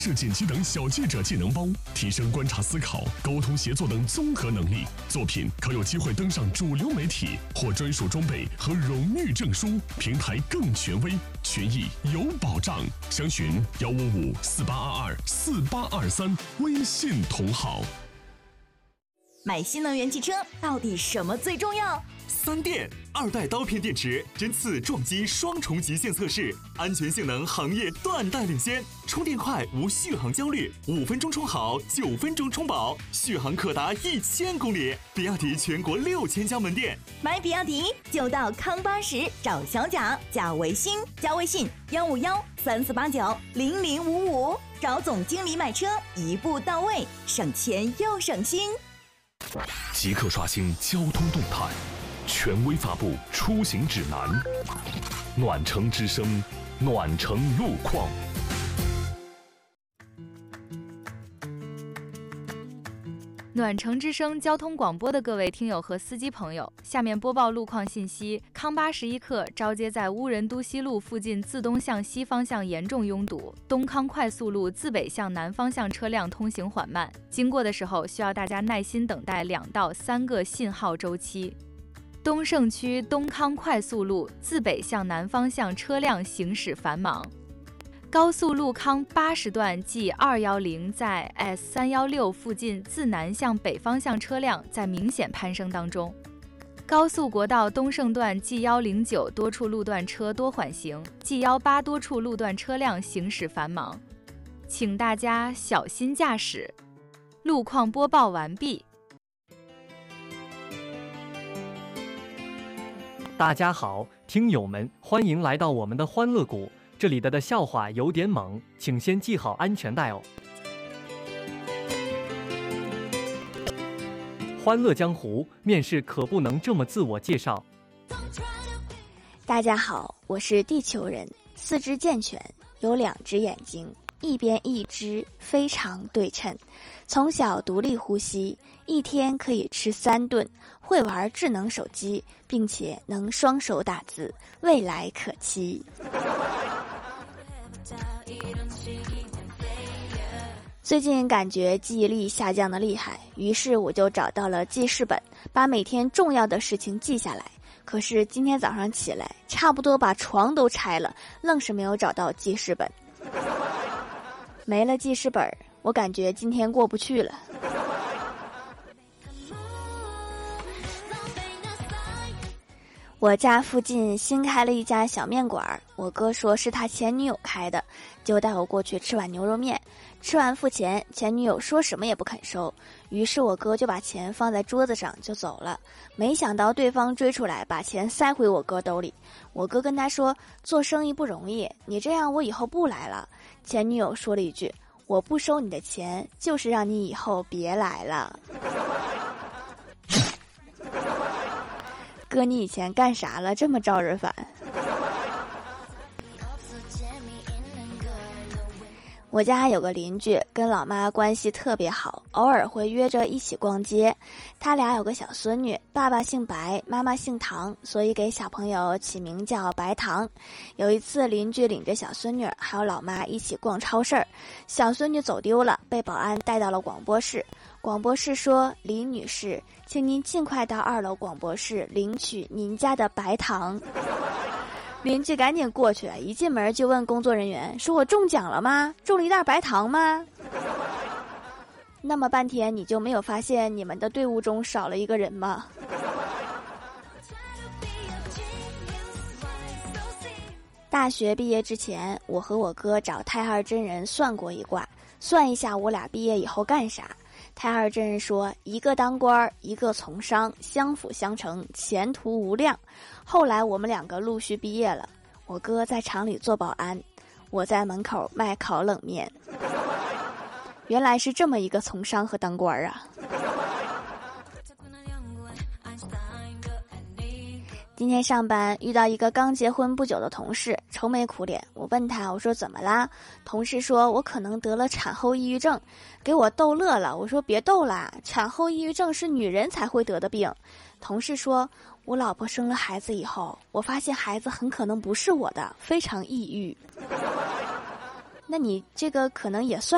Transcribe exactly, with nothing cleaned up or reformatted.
是紧急等小记者技能包，提升观察思考、沟通协作等综合能力。作品可有机会登上主流媒体，获专属装备和荣誉证书，平台更权威，权益有保障。详询幺五五四八二二四八二三微信同号。 买新能源汽车到底什么最重要？ 三电二代刀片电池针刺撞击双重极限测试，安全性能行业断代领先，充电快无续航焦虑，五分钟充好，九分钟充饱，续航可达一千公里。比亚迪全国六千家门店， 买比亚迪就到康巴什找小贾，加微信，加微信幺五幺三四八九零零五五，找总经理买车，一步到位，省钱又省心。 即刻刷新交通动态，权威发布出行指南。暖城之声，暖城路况。 暖城之声交通广播的各位听友和司机朋友，下面播报路况信息。康巴什一刻招接在乌仁都西路附近自东向西方向严重拥堵，东康快速路自北向南方向车辆通行缓慢，经过的时候需要大家耐心等待两到三个信号周期。东胜区东康快速路自北向南方向车辆行驶繁忙。高速路康八十段 G 二一零在 S 三一六附近自南向北方向车辆在明显攀升当中。高速国道东胜段 G 一零九多处路段车多缓行， G 一八多处路段车辆行驶繁忙，请大家小心驾驶。路况播报完毕。 大家好，听友们，欢迎来到我们的欢乐谷。这里的的笑话有点猛，请先系好安全带哦。欢乐江湖，面试可不能这么自我介绍。 大家好，我是地球人，四肢健全，有两只眼睛，一边一只，非常对称。从小独立呼吸，一天可以吃三顿，会玩智能手机，并且能双手打字，未来可期。最近感觉记忆力下降的厉害，于是我就找到了记事本，把每天重要的事情记下来。可是今天早上起来，差不多把床都拆了，愣是没有找到记事本。没了记事本，我感觉今天过不去了。我家附近新开了一家小面馆，我哥说是他前女友开的，就带我过去吃碗牛肉面。吃完付钱，前女友说什么也不肯收，于是我哥就把钱放在桌子上就走了。没想到对方追出来，把钱塞回我哥兜里。我哥跟他说，做生意不容易，你这样我以后不来了。前女友说了一句，我不收你的钱，就是让你以后别来了。哥，你以前干啥了？这么招人烦。我家有个邻居跟老妈关系特别好，偶尔会约着一起逛街。他俩有个小孙女，爸爸姓白，妈妈姓唐，所以给小朋友起名叫白糖。有一次邻居领着小孙女还有老妈一起逛超市，小孙女走丢了，被保安带到了广播室。广播室说，李女士，请您尽快到二楼广播室领取您家的白糖。邻居赶紧过去，一进门就问工作人员，说我中奖了吗？中了一袋白糖吗？那么半天你就没有发现你们的队伍中少了一个人吗？大学毕业之前，我和我哥找太二真人算过一卦，算一下我俩毕业以后干啥。太二真人说，一个当官，一个从商，相辅相成，前途无量。后来我们两个陆续毕业了，我哥在厂里做保安，我在门口卖烤冷面。原来是这么一个从商和当官啊。今天上班遇到一个刚结婚不久的同事，愁眉苦脸。我问他，我说怎么啦？同事说我可能得了产后抑郁症，给我逗乐了。我说别逗啦，产后抑郁症是女人才会得的病。同事说，我老婆生了孩子以后，我发现孩子很可能不是我的，非常抑郁。那你这个可能也算